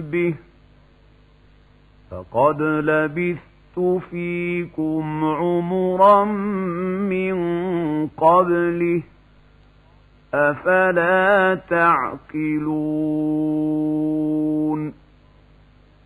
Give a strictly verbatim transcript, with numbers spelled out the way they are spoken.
به فقد لبثت فيكم عمرا من قبله أفلا تعقلون